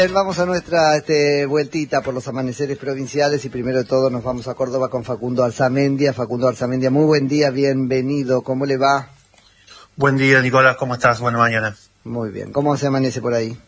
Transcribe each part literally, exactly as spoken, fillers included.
Vamos a nuestra este, vueltita por los amaneceres provinciales y primero de todo nos vamos a Córdoba con Facundo Arzamendia. Facundo Arzamendia, muy buen día, bienvenido, ¿cómo le va? Buen día, Nicolás, ¿cómo estás? Buena mañana. Muy bien, ¿cómo se amanece por ahí?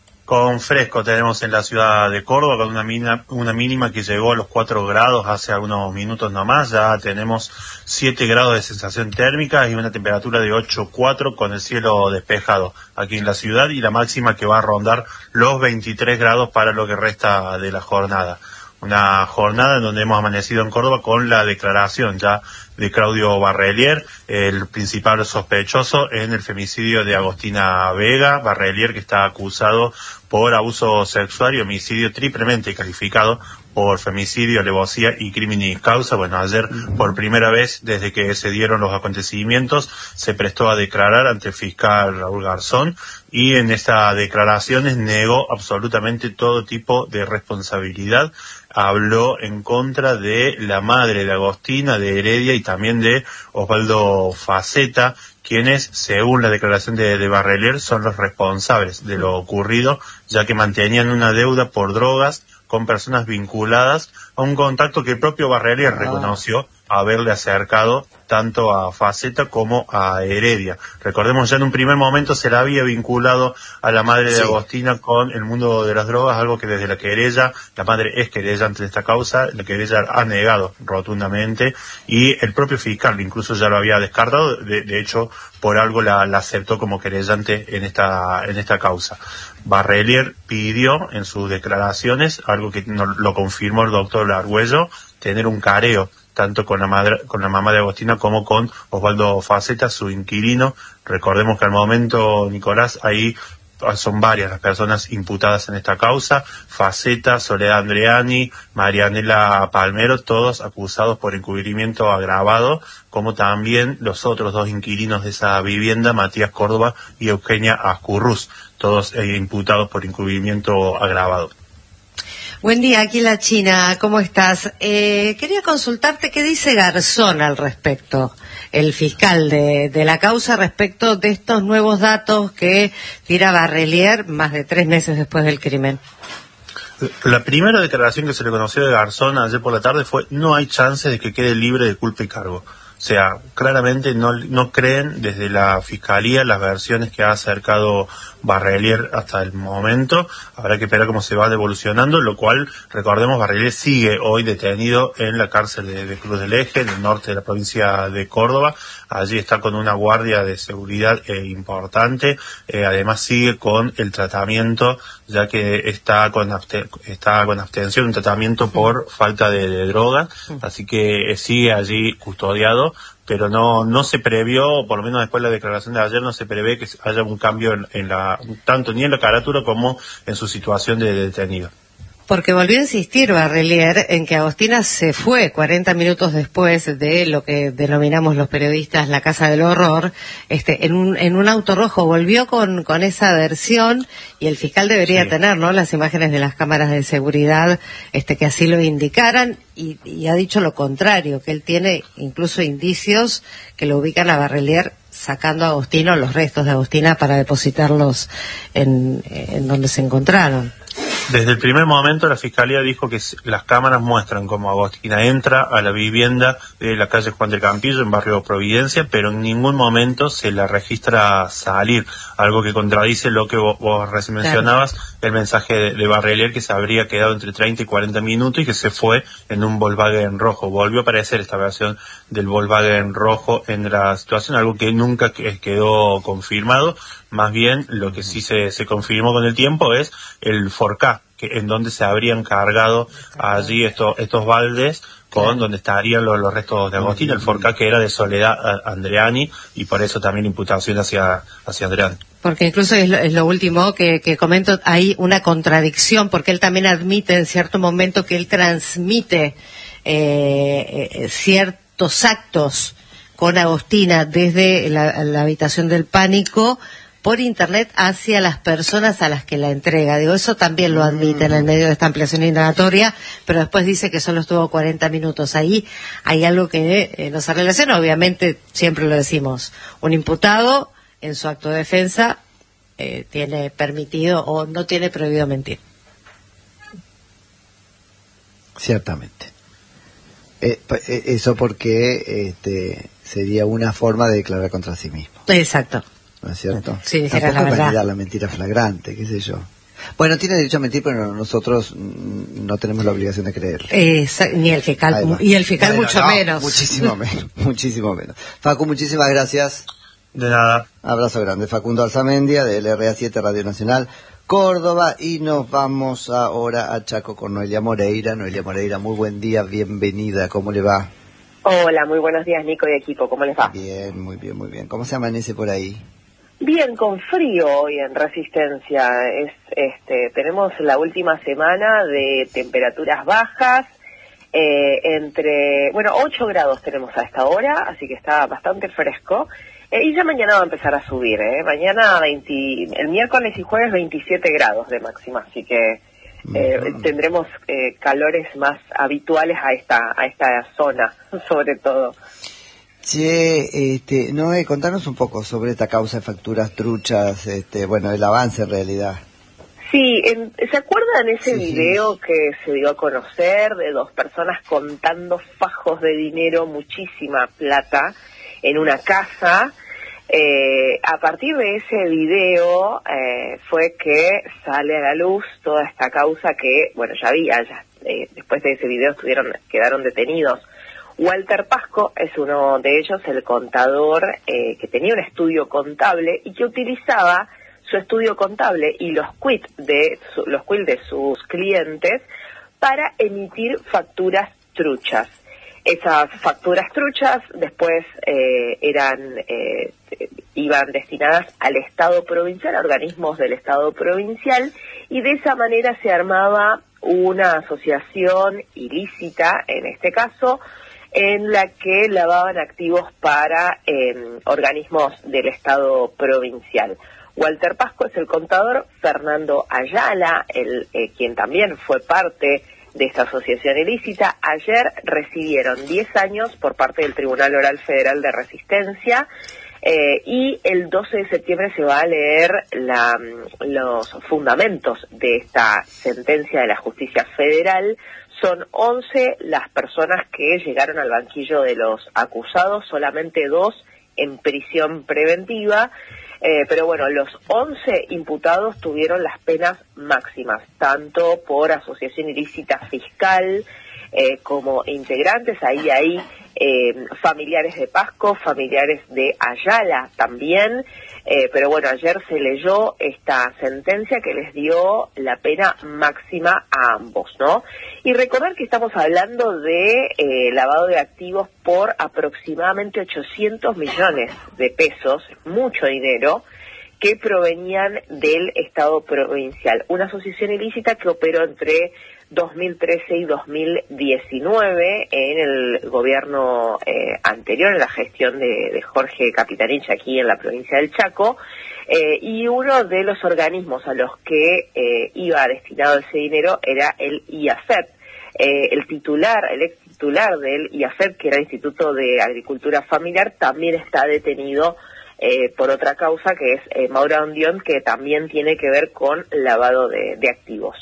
Con fresco tenemos en la ciudad de Córdoba, con una mínima, una mínima que llegó a los cuatro grados hace algunos minutos nomás. Ya tenemos siete grados de sensación térmica y una temperatura de ocho coma cuatro con el cielo despejado aquí en la ciudad, y la máxima que va a rondar los veintitrés grados para lo que resta de la jornada. Una jornada en donde hemos amanecido en Córdoba con la declaración ya de Claudio Barrelier, el principal sospechoso en el femicidio de Agostina Vega. Barrelier, que está acusado por abuso sexual y homicidio triplemente calificado por femicidio, alevosía y criminis causa. Bueno, ayer por primera vez desde que se dieron los acontecimientos se prestó a declarar ante el fiscal Raúl Garzón, y en estas declaraciones negó absolutamente todo tipo de responsabilidad. Habló en contra de la madre de Agostina, de Heredia, y también de Osvaldo Faceta, quienes, según la declaración de, de Barrelier, son los responsables de lo ocurrido, ya que mantenían una deuda por drogas con personas vinculadas a un contacto que el propio Barrelier ah. reconoció haberle acercado tanto a Faceta como a Heredia. Recordemos, ya en un primer momento se la había vinculado a la madre de sí. Agostina con el mundo de las drogas, algo que desde la querella, la madre es querellante de esta causa, la querella ha negado rotundamente, y el propio fiscal incluso ya lo había descartado. De, de hecho, por algo la, la aceptó como querellante en esta en esta causa. Barrelier pidió en sus declaraciones, algo que no, lo confirmó el doctor Argüello, tener un careo tanto con la madre, con la mamá de Agostina como con Osvaldo Faceta, su inquilino. Recordemos que al momento, Nicolás, ahí son varias las personas imputadas en esta causa: Faceta, Soledad Andreani, Marianela Palmero, todos acusados por encubrimiento agravado, como también los otros dos inquilinos de esa vivienda, Matías Córdoba y Eugenia Ascurruz, todos eh, imputados por encubrimiento agravado. Buen día, aquí la China, ¿cómo estás? Eh, quería consultarte qué dice Garzón al respecto, el fiscal de, de la causa, respecto de estos nuevos datos que tira Barrelier más de tres meses después del crimen. La primera declaración que se le conoció de Garzón ayer por la tarde fue: no hay chance de que quede libre de culpa y cargo. O sea, claramente no, no creen desde la Fiscalía las versiones que ha acercado Barrelier hasta el momento. Habrá que esperar cómo se va devolucionando, lo cual, recordemos, Barrelier sigue hoy detenido en la cárcel de, de Cruz del Eje, en el norte de la provincia de Córdoba. Allí está con una guardia de seguridad eh, importante. Eh, además sigue con el tratamiento, ya que está con, abste- está con abstención, un tratamiento por falta de, de droga. Así que eh, sigue allí custodiado, pero no no se previó, por lo menos después de la declaración de ayer, no se prevé que haya un cambio en, en la tanto ni en la carátula como en su situación de detenido. Porque volvió a insistir Barrelier en que Agostina se fue cuarenta minutos después de lo que denominamos los periodistas la casa del horror, este, en un en un auto rojo. Volvió con con esa versión, y el fiscal debería sí. tener, ¿no?, las imágenes de las cámaras de seguridad, este, que así lo indicaran, y, y ha dicho lo contrario, que él tiene incluso indicios que lo ubican a Barrelier sacando a Agostina, los restos de Agostina, para depositarlos en, en donde se encontraron. Desde el primer momento la Fiscalía dijo que las cámaras muestran cómo Agostina entra a la vivienda de la calle Juan del Campillo, en barrio Providencia, pero en ningún momento se la registra salir, algo que contradice lo que vos, vos recién mencionabas, claro. El mensaje de, de Barrelier, que se habría quedado entre treinta y cuarenta minutos y que se fue en un Volkswagen rojo. Volvió a aparecer esta versión del Volkswagen rojo en la situación, algo que nunca quedó confirmado. Más bien, lo que sí se, se confirmó con el tiempo es el Forcá, que en donde se habrían cargado allí estos estos baldes con claro. donde estarían los, los restos de Agostina, el Forcá que era de Soledad Andreani, y por eso también imputación hacia hacia Andreani. Porque incluso es lo, es lo último que, que comento, hay una contradicción, porque él también admite en cierto momento que él transmite eh, eh, ciertos actos con Agostina desde la, la habitación del pánico por internet hacia las personas a las que la entrega. Digo, eso también lo admite en el medio de esta ampliación indagatoria, pero después dice que solo estuvo cuarenta minutos. Ahí hay algo que eh, no se relaciona. Obviamente, siempre lo decimos, un imputado en su acto de defensa eh, tiene permitido o no tiene prohibido mentir. Ciertamente. Eh, eso porque este, sería una forma de declarar contra sí mismo. Exacto. ¿No es cierto? Sí, dijera Tampoco la es verdad. validar la mentira flagrante, qué sé yo. Bueno, tiene derecho a mentir, pero nosotros mm, no tenemos la obligación de creerle. Esa- ni el fiscal, Además. y el fiscal Bueno, mucho no, menos. Muchísimo menos, muchísimo menos. Facu, muchísimas gracias. De nada. Abrazo grande. Facundo Arzamendia, de L R A siete Radio Nacional Córdoba, y nos vamos ahora a Chaco con Noelia Moreira. Noelia Moreira, muy buen día, bienvenida, ¿cómo le va? Hola, muy buenos días, Nico y equipo, ¿cómo les va? Bien, muy bien, muy bien. ¿Cómo se amanece por ahí? Bien, con frío hoy en Resistencia. Es, este, tenemos la última semana de temperaturas bajas, eh, entre, bueno, ocho grados tenemos a esta hora, así que está bastante fresco. Eh, y ya mañana va a empezar a subir, ¿eh? Mañana, veinte, el miércoles y jueves veintisiete grados de máxima, así que eh, uh-huh. tendremos eh, calores más habituales a esta a esta zona, sobre todo. Che, este, Noé, contanos un poco sobre esta causa de facturas truchas, este, bueno, el avance en realidad. Sí, en, ¿se acuerdan ese sí. video que se dio a conocer de dos personas contando fajos de dinero, muchísima plata, en una casa? Eh, a partir de ese video eh, fue que sale a la luz toda esta causa que, bueno, ya había, ya, eh, después de ese video estuvieron, quedaron detenidos. Walter Pasco es uno de ellos, el contador eh, que tenía un estudio contable y que utilizaba su estudio contable y los quit de su, los quit de sus clientes para emitir facturas truchas. Esas facturas truchas después eh, eran eh, iban destinadas al Estado provincial, a organismos del Estado provincial, y de esa manera se armaba una asociación ilícita, en este caso, en la que lavaban activos para eh, organismos del Estado provincial. Walter Pasco es el contador, Fernando Ayala, el, eh, quien también fue parte de esta asociación ilícita, ayer recibieron diez años por parte del Tribunal Oral Federal de Resistencia, eh, y el doce de septiembre se va a leer la, los fundamentos de esta sentencia de la justicia federal. Son once las personas que llegaron al banquillo de los acusados, solamente dos en prisión preventiva, eh, pero bueno, los once imputados tuvieron las penas máximas, tanto por asociación ilícita fiscal eh, como integrantes. Ahí hay eh, familiares de Pasco, familiares de Ayala también. Eh, pero bueno, ayer se leyó esta sentencia que les dio la pena máxima a ambos, ¿no? Y recordar que estamos hablando de eh, lavado de activos por aproximadamente ochocientos millones de pesos, mucho dinero, que provenían del Estado provincial. Una asociación ilícita que operó entre dos mil trece y dos mil diecinueve en el gobierno eh, anterior, en la gestión de, de Jorge Capitanich aquí en la provincia del Chaco, eh, y uno de los organismos a los que eh, iba destinado ese dinero era el I A F E P. Eh, el titular, el ex titular del I A F E P, que era el Instituto de Agricultura Familiar, también está detenido eh, por otra causa, que es eh, Maura Ondión, que también tiene que ver con lavado de, de activos.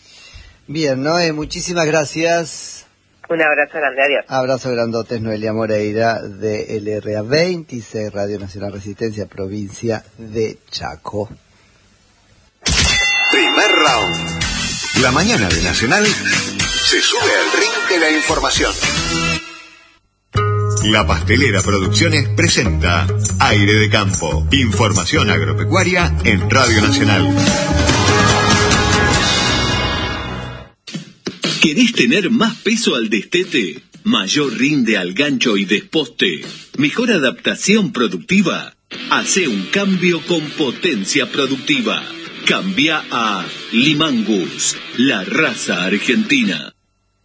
Bien, Noé, muchísimas gracias. Un abrazo grande, adiós. Abrazo grandote, Noelia Moreira, de L R A veintiséis, Radio Nacional Resistencia, provincia de Chaco. Primer round. La mañana de Nacional se sube al ring de la información. La Pastelera Producciones presenta Aire de Campo. Información agropecuaria en Radio Nacional. ¿Querés tener más peso al destete? ¿Mayor rinde al gancho y desposte? ¿Mejor adaptación productiva? Hacé un cambio con potencia productiva. Cambia a Limangus, la raza argentina.